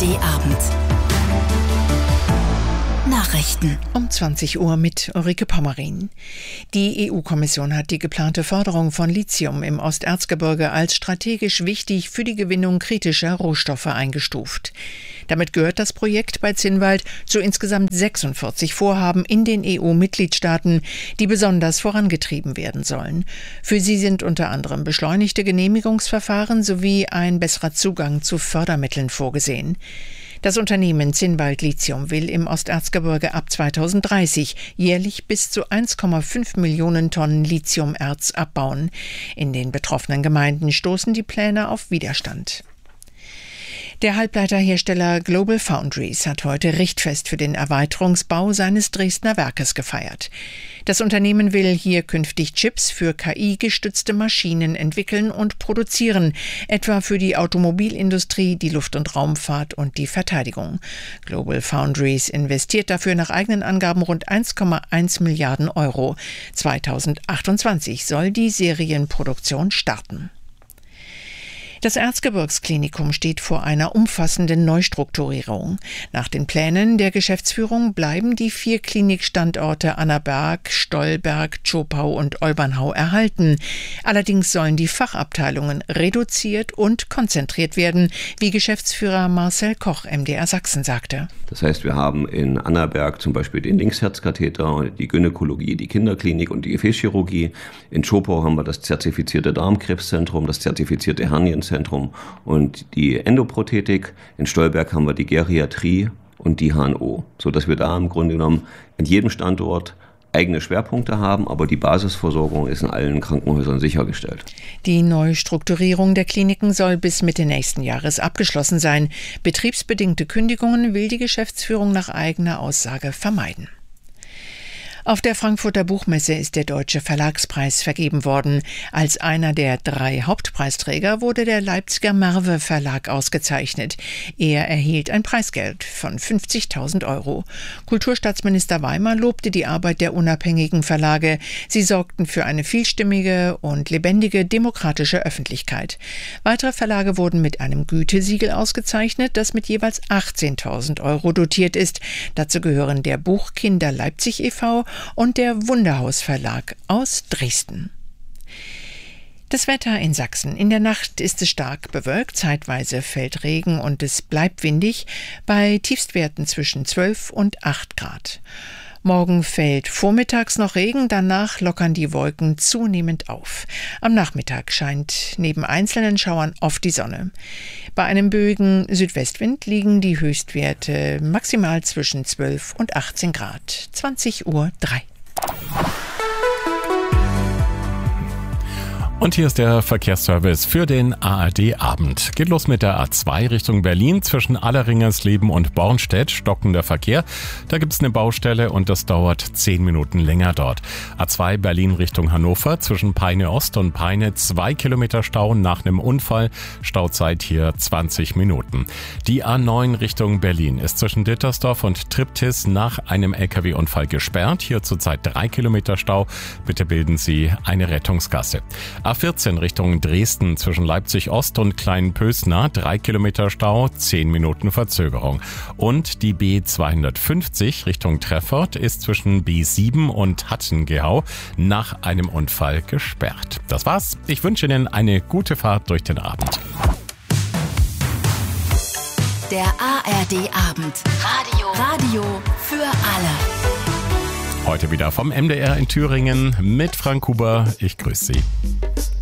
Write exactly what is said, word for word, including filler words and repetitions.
D Abend. Nachrichten. Um zwanzig Uhr mit Ulrike Pommerin. Die E U-Kommission hat die geplante Förderung von Lithium im Osterzgebirge als strategisch wichtig für die Gewinnung kritischer Rohstoffe eingestuft. Damit gehört das Projekt bei Zinnwald zu insgesamt sechsundvierzig Vorhaben in den E U-Mitgliedstaaten, die besonders vorangetrieben werden sollen. Für sie sind unter anderem beschleunigte Genehmigungsverfahren sowie ein besserer Zugang zu Fördermitteln vorgesehen. Das Unternehmen Zinnwald Lithium will im Osterzgebirge ab zweitausenddreißig jährlich bis zu eins Komma fünf Millionen Tonnen Lithiumerz abbauen. In den betroffenen Gemeinden stoßen die Pläne auf Widerstand. Der Halbleiterhersteller Global Foundries hat heute Richtfest für den Erweiterungsbau seines Dresdner Werkes gefeiert. Das Unternehmen will hier künftig Chips für K I-gestützte Maschinen entwickeln und produzieren, etwa für die Automobilindustrie, die Luft- und Raumfahrt und die Verteidigung. Global Foundries investiert dafür nach eigenen Angaben rund eins Komma eins Milliarden Euro. zweitausendachtundzwanzig soll die Serienproduktion starten. Das Erzgebirgsklinikum steht vor einer umfassenden Neustrukturierung. Nach den Plänen der Geschäftsführung bleiben die vier Klinikstandorte Annaberg, Stolberg, Zschopau und Olbernhau erhalten. Allerdings sollen die Fachabteilungen reduziert und konzentriert werden, wie Geschäftsführer Marcel Koch M D R Sachsen sagte. Das heißt, wir haben in Annaberg zum Beispiel den Linksherzkatheter, die Gynäkologie, die Kinderklinik und die Gefäßchirurgie. In Zschopau haben wir das zertifizierte Darmkrebszentrum, das zertifizierte Hernienzentrum und die Endoprothetik. In Stolberg haben wir die Geriatrie und die H N O, sodass wir da im Grunde genommen an jedem Standort eigene Schwerpunkte haben, aber die Basisversorgung ist in allen Krankenhäusern sichergestellt. Die Neustrukturierung der Kliniken soll bis Mitte nächsten Jahres abgeschlossen sein. Betriebsbedingte Kündigungen will die Geschäftsführung nach eigener Aussage vermeiden. Auf der Frankfurter Buchmesse ist der Deutsche Verlagspreis vergeben worden. Als einer der drei Hauptpreisträger wurde der Leipziger Merve Verlag ausgezeichnet. Er erhielt ein Preisgeld von fünfzigtausend Euro. Kulturstaatsminister Weimer lobte die Arbeit der unabhängigen Verlage. Sie sorgten für eine vielstimmige und lebendige demokratische Öffentlichkeit. Weitere Verlage wurden mit einem Gütesiegel ausgezeichnet, das mit jeweils achtzehntausend Euro dotiert ist. Dazu gehören der Buchkinder Leipzig e V und der Wunderhaus Verlag aus Dresden. Das Wetter in Sachsen. In der Nacht ist es stark bewölkt, zeitweise fällt Regen und es bleibt windig, bei Tiefstwerten zwischen zwölf und acht Grad. Morgen fällt vormittags noch Regen, danach lockern die Wolken zunehmend auf. Am Nachmittag scheint neben einzelnen Schauern oft die Sonne. Bei einem böigen Südwestwind liegen die Höchstwerte maximal zwischen zwölf und achtzehn Grad. zwanzig Uhr drei. Und hier ist der Verkehrsservice für den A R D-Abend. Geht los mit der A zwei Richtung Berlin. Zwischen Alleringersleben und Bornstedt stockender Verkehr. Da gibt's eine Baustelle und das dauert zehn Minuten länger dort. A zwei Berlin Richtung Hannover. Zwischen Peine Ost und Peine zwei Kilometer Stau nach einem Unfall. Stauzeit hier zwanzig Minuten. Die A neun Richtung Berlin ist zwischen Dittersdorf und Triptis nach einem L K W-Unfall gesperrt. Hier zurzeit drei Kilometer Stau. Bitte bilden Sie eine Rettungsgasse. A vierzehn Richtung Dresden zwischen Leipzig Ost und Kleinpösna, drei Kilometer Stau, zehn Minuten Verzögerung. Und die B zweihundertfünfzig Richtung Treffort ist zwischen B sieben und Hattengehau nach einem Unfall gesperrt. Das war's. Ich wünsche Ihnen eine gute Fahrt durch den Abend. Der A R D-Abend. Radio. Radio für alle. Heute wieder vom M D R in Thüringen mit Frank Huber. Ich grüße Sie.